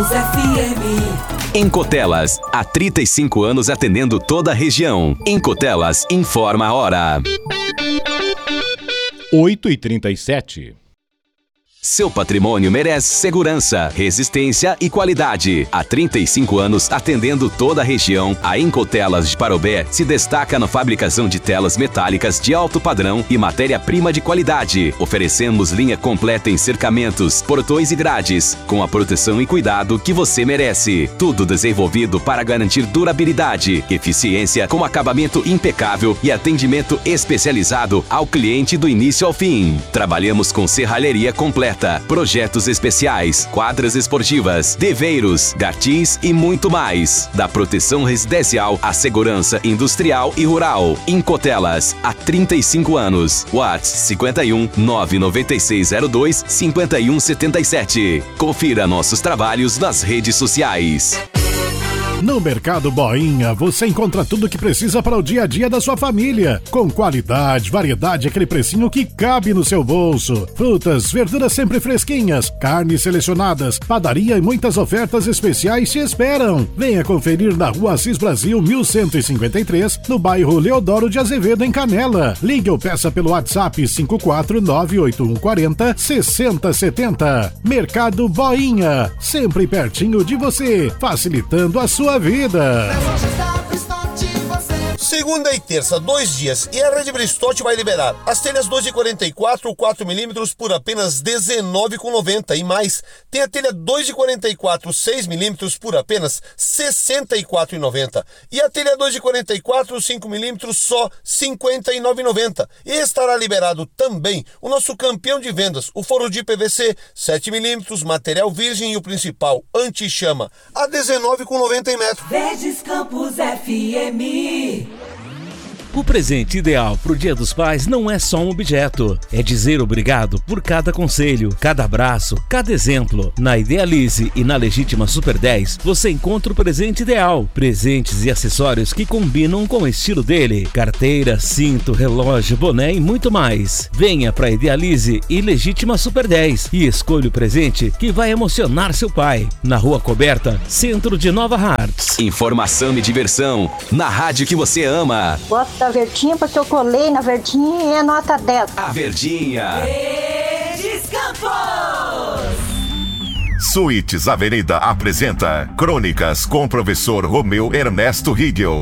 Campos FM. Incotelas, há 35 anos atendendo toda a região. Incotelas informa a hora. 8h37. Seu patrimônio merece segurança, resistência e qualidade. Há 35 anos atendendo toda a região, a Incotelas de Parobé se destaca na fabricação de telas metálicas de alto padrão e matéria-prima de qualidade. Oferecemos linha completa em cercamentos, portões e grades, com a proteção e cuidado que você merece. Tudo desenvolvido para garantir durabilidade, eficiência com acabamento impecável e atendimento especializado ao cliente do início ao fim. Trabalhamos com serralheria completa, projetos especiais, quadras esportivas, deveiros, gartis e muito mais. Da proteção residencial à segurança industrial e rural. Incotelas, há 35 anos. WhatsApp 51 99602 5177. Confira nossos trabalhos nas redes sociais. No Mercado Boinha, você encontra tudo o que precisa para o dia a dia da sua família. Com qualidade, variedade e aquele precinho que cabe no seu bolso. Frutas, verduras sempre fresquinhas, carnes selecionadas, padaria e muitas ofertas especiais te esperam. Venha conferir na Rua Assis Brasil 1153, no bairro Leodoro de Azevedo, em Canela. Ligue ou peça pelo WhatsApp 5498140 6070. Mercado Boinha, sempre pertinho de você, facilitando a sua vida. Segunda e terça, 2 dias, e a Rede Bristotti vai liberar as telhas 2,44, 4mm por apenas R$19,90 e mais. Tem a telha 2,44, 6mm por apenas R$64,90 e a telha 2,44, 5mm só R$59,90. E estará liberado também o nosso campeão de vendas, o forro de PVC 7mm, material virgem e o principal, anti-chama, a R$19,90 em metro. Verdes Campos FM. O presente ideal para o Dia dos Pais não é só um objeto, é dizer obrigado por cada conselho, cada abraço, cada exemplo. Na Idealize e na Legítima Super 10 você encontra o presente ideal, presentes e acessórios que combinam com o estilo dele, carteira, cinto, relógio, boné e muito mais. Venha para Idealize e Legítima Super 10 e escolha o presente que vai emocionar seu pai. Na Rua Coberta, centro de Nova Hartz. Informação e diversão na rádio que você ama. Da Verdinha, porque eu colei na Verdinha e é nota 10. A Verdinha. Verdes Campos. Suítes Avenida apresenta Crônicas com o professor Romeu Ernesto Rigel.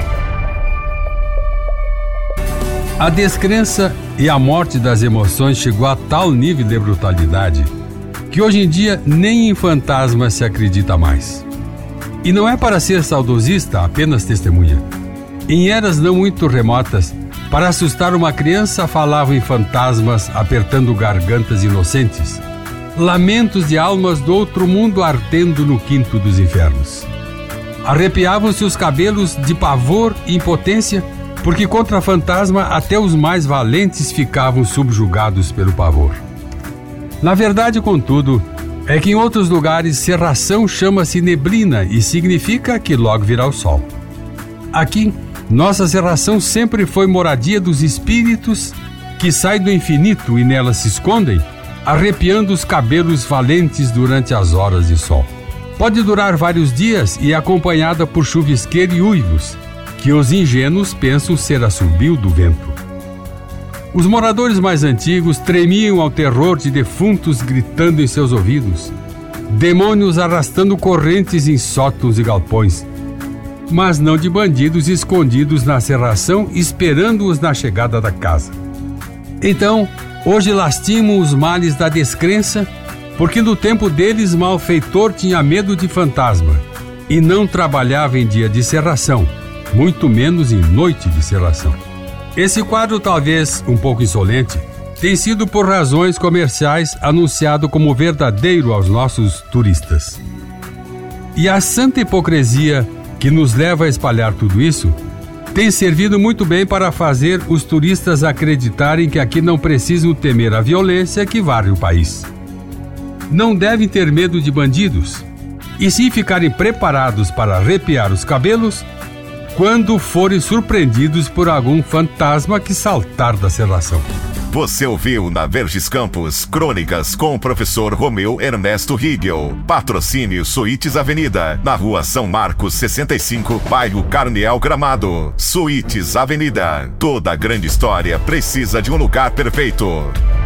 A descrença e a morte das emoções chegou a tal nível de brutalidade que hoje em dia nem em fantasmas se acredita mais. E não é para ser saudosista, apenas testemunha. Em eras não muito remotas, para assustar uma criança falavam em fantasmas apertando gargantas inocentes, lamentos de almas do outro mundo ardendo no quinto dos infernos. Arrepiavam-se os cabelos de pavor e impotência, porque contra fantasma até os mais valentes ficavam subjugados pelo pavor. Na verdade, contudo, é que em outros lugares cerração chama-se neblina e significa que logo virá o sol. Aqui, nossa cerração sempre foi moradia dos espíritos que saem do infinito e nela se escondem, arrepiando os cabelos valentes durante as horas de sol. Pode durar vários dias e é acompanhada por chuvisqueiro e uivos, que os ingênuos pensam ser assobio do vento. Os moradores mais antigos tremiam ao terror de defuntos gritando em seus ouvidos, demônios arrastando correntes em sótãos e galpões, mas não de bandidos escondidos na cerração esperando-os na chegada da casa. Então, hoje lastimam os males da descrença, porque no tempo deles malfeitor tinha medo de fantasma e não trabalhava em dia de cerração, muito menos em noite de cerração. Esse quadro, talvez um pouco insolente, tem sido por razões comerciais anunciado como verdadeiro aos nossos turistas. E a santa hipocrisia que nos leva a espalhar tudo isso, tem servido muito bem para fazer os turistas acreditarem que aqui não precisam temer a violência que varre o país. Não devem ter medo de bandidos, e sim ficarem preparados para arrepiar os cabelos quando forem surpreendidos por algum fantasma que saltar da cerração. Você ouviu na Verdes Campos Crônicas com o professor Romeu Ernesto Riegel. Patrocínio Suítes Avenida, na rua São Marcos 65, bairro Carneal Gramado. Suítes Avenida. Toda grande história precisa de um lugar perfeito.